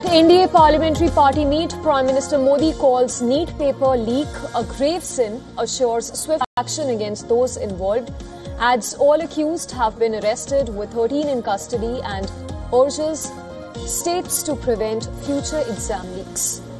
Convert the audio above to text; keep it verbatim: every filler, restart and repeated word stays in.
N D A Parliamentary Party meet. Prime Minister Modi calls NEET paper leak a grave sin, assures swift action against those involved, adds all accused have been arrested with thirteen in custody and urges states to prevent future exam leaks.